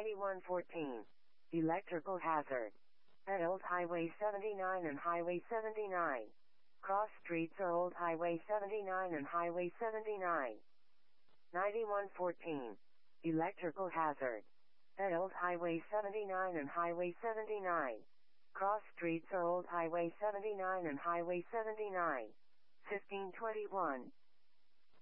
9114. Electrical hazard. At Old Highway 79 and Highway 79. Cross streets are Old Highway 79 and Highway 79. 9114. Electrical hazard. At Old Highway 79 and Highway 79. Cross streets are Old Highway 79 and Highway 79. 1521.